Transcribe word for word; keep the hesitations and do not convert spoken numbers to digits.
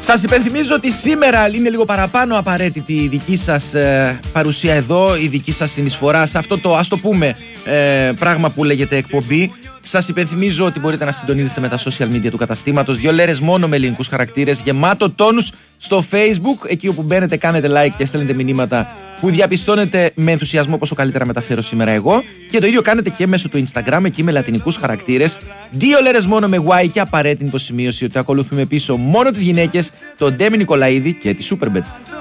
Σας υπενθυμίζω ότι σήμερα είναι λίγο παραπάνω απαραίτητη η δική σας ε, παρουσία εδώ, η δική σας συνεισφορά σε αυτό το, ας το πούμε, ε, πράγμα που λέγεται εκπομπή. Σας υπενθυμίζω ότι μπορείτε να συντονίζεστε με τα social media του καταστήματος. Δύο λέρες μόνο με ελληνικούς χαρακτήρες, γεμάτο τόνους στο Facebook. Εκεί όπου μπαίνετε, κάνετε like και στέλνετε μηνύματα που διαπιστώνετε με ενθουσιασμό πόσο καλύτερα μεταφέρω σήμερα εγώ. Και το ίδιο κάνετε και μέσω του Instagram, εκεί με λατινικούς χαρακτήρες. Δύο λέρες μόνο με Y και απαραίτητη υποσημείωση ότι ακολουθούμε πίσω μόνο τις γυναίκες, τον Ντέμι Νικολαίδη και τη Superbet.